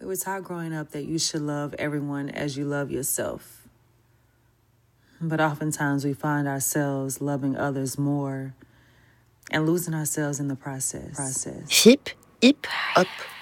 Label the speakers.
Speaker 1: were taught growing up that you should love everyone as you love yourself. But oftentimes we find ourselves loving others more and losing ourselves in the process.
Speaker 2: Hip, hip, hop.